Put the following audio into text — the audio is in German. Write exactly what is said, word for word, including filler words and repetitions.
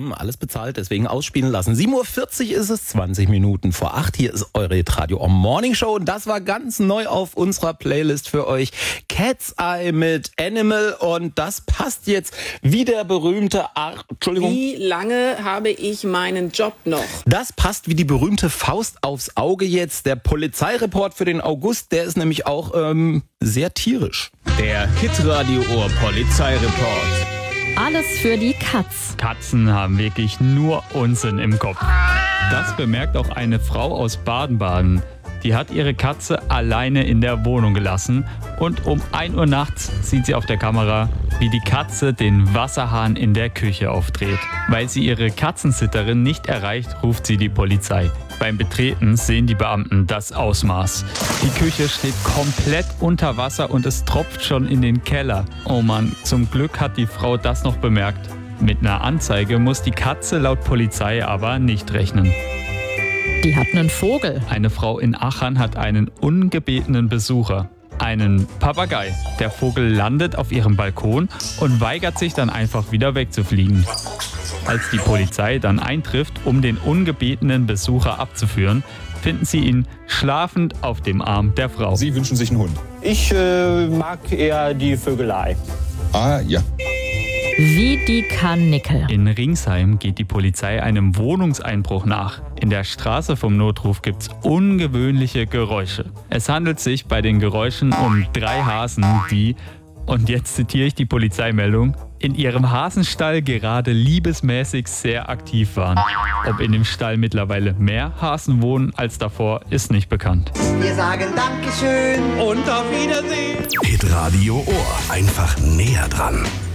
Hm, alles bezahlt, deswegen ausspielen lassen. sieben Uhr vierzig ist es, zwanzig Minuten vor acht. Hier ist eure Radio On Morning Show und das war ganz neu auf unserer Playlist für euch. Cat's Eye mit Animal und das passt jetzt wie der berühmte Ar- Entschuldigung. Wie lange habe ich meinen Job noch? Das passt wie die berühmte Faust aufs Auge jetzt. Der Polizeireport für den August, der ist nämlich auch ähm, sehr tierisch. Der Hitradio Ohr Polizeireport. Alles für die Katz. Katzen haben wirklich nur Unsinn im Kopf. Das bemerkt auch eine Frau aus Baden-Baden. Die hat ihre Katze alleine in der Wohnung gelassen und um ein Uhr nachts sieht sie auf der Kamera, wie die Katze den Wasserhahn in der Küche aufdreht. Weil sie ihre Katzensitterin nicht erreicht, ruft sie die Polizei. Beim Betreten sehen die Beamten das Ausmaß. Die Küche steht komplett unter Wasser und es tropft schon in den Keller. Oh Mann, zum Glück hat die Frau das noch bemerkt. Mit einer Anzeige muss die Katze laut Polizei aber nicht rechnen. Die hat einen Vogel. Eine Frau in Achern hat einen ungebetenen Besucher, einen Papagei. Der Vogel landet auf ihrem Balkon und weigert sich dann einfach wieder wegzufliegen. Als die Polizei dann eintrifft, um den ungebetenen Besucher abzuführen, finden sie ihn schlafend auf dem Arm der Frau. Sie wünschen sich einen Hund? Ich äh, mag eher die Vögelei. Ah, ja. Wie die Karnickel. In Ringsheim geht die Polizei einem Wohnungseinbruch nach. In der Straße vom Notruf gibt's ungewöhnliche Geräusche. Es handelt sich bei den Geräuschen um drei Hasen, die, und jetzt zitiere ich die Polizeimeldung, in ihrem Hasenstall gerade liebesmäßig sehr aktiv waren. Ob in dem Stall mittlerweile mehr Hasen wohnen als davor, ist nicht bekannt. Wir sagen Dankeschön Und auf Wiedersehen. Hitradio Ohr. Einfach näher dran.